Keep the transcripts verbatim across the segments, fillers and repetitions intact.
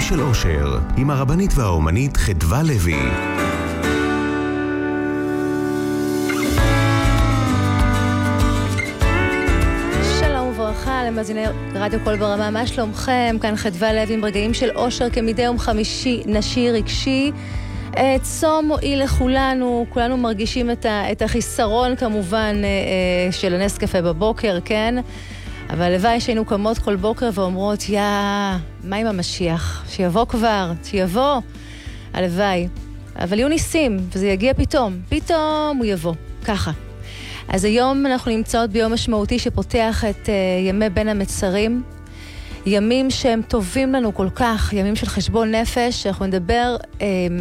של אושר, עם הרבנית והאומנית חדווה לוי. שלום וברכה למאזיני רדיו קול ברמה, מה שלומכם? כאן חדווה לוי עם רגעים של אושר כמדי יום חמישי, נשי רגשי. צום מועיל לכולנו, כולנו מרגישים את, ה, את החיסרון כמובן של הנס קפה בבוקר, כן? אבל לוואי שהיינו קמות כל בוקר ואומרות, יא, מה עם המשיח? שיבוא כבר, שיבוא. הלוואי. אבל יהיו ניסים, וזה יגיע פתאום. פתאום הוא יבוא. ככה. אז היום אנחנו נמצאות ביום משמעותי שפותח את uh, ימי בין המצרים. ימים שהם טובים לנו כל כך, ימים של חשבון נפש, אנחנו נדבר um,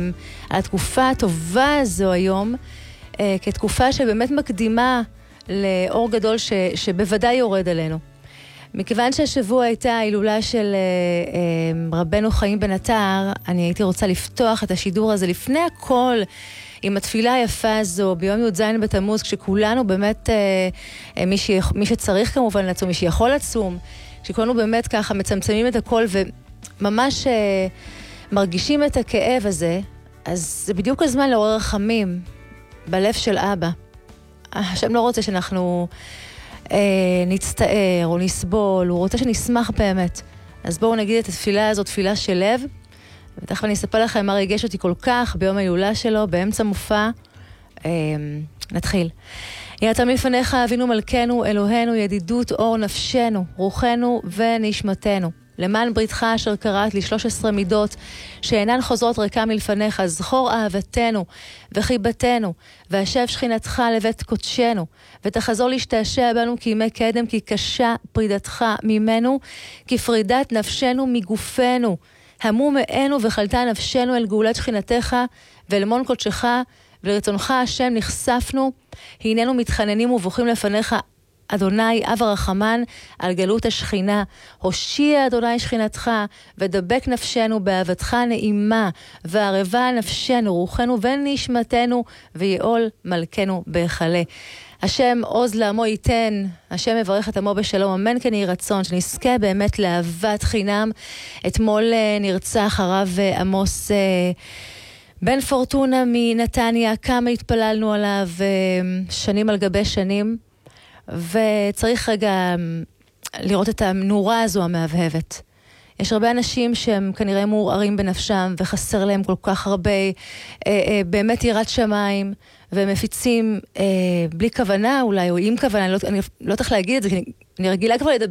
על התקופה הטובה הזו היום, uh, כתקופה שבאמת מקדימה לאור גדול ש, שבוודאי יורד עלינו. מכיוון שהשבוע הייתה ההילולה של uh, uh, רבנו חיים בן עטר, אני הייתי רוצה לפתוח את השידור הזה לפני הכל, עם התפילה היפה הזו, ביום י"ז בתמוז, כשכולנו באמת, uh, מי, ש... מי שצריך כמובן לצום, מי שיכול לצום, כשכולנו באמת ככה מצמצמים את הכל וממש uh, מרגישים את הכאב הזה, אז זה בדיוק הזמן לעורר רחמים בלב של אבא. השם לא רוצה שאנחנו אה, נצטער או נסבול, הוא רוצה שנשמח באמת. אז בואו נגיד את התפילה הזאת, תפילה של לב, ותכף אני אספר לכם מה ריגש אותי כל כך ביום ההילולה שלו, באמצע מופע. אה, נתחיל. יהי רצון מלפניך אבינו מלכנו, אלוהינו, ידידות אור נפשנו, רוחנו ונשמתנו. למען בריתך אשר קראת לי שלוש עשרה מידות שאינן חוזרות ריקה מלפניך, זכור אהבתנו וחיבתנו, והשב שכינתך לבית קודשנו, ותחזור להשתעשע בנו כימי קדם, כי קשה פרידתך ממנו, כפרידת נפשנו מגופנו. המו מאנו וחלתה נפשנו אל גאולת שכינתך ואל מון קודשך, ולרצונך השם נחשפנו, הננו מתחננים ובוכים לפניך, אדוני אב הרחמן, על גלות השכינה. הושיע אדוני שכינתך, ודבק נפשנו באהבתך נעימה, וערבה נפשנו, רוחנו ונשמתנו, ויעול מלכנו בהיכלה. השם עוז לעמו ייתן, השם מברך את עמו בשלום, אמן כן יהי רצון, שנזכה באמת לאהבת חינם. אתמול נרצח הרב עמוס בן פורטונה מנתניה, כמה התפללנו עליו שנים על גבי שנים, וצריך רגע לראות את הנורה הזו המהבהבת. יש הרבה אנשים שהם כנראה מעורערים בנפשם, וחסר להם כל כך הרבה אה, אה, באמת יראת שמיים, והם מפיצים אה, בלי כוונה אולי, או עם כוונה, אני לא, אני לא צריך להגיד את זה, כי אני, אני רגילה כבר לדבר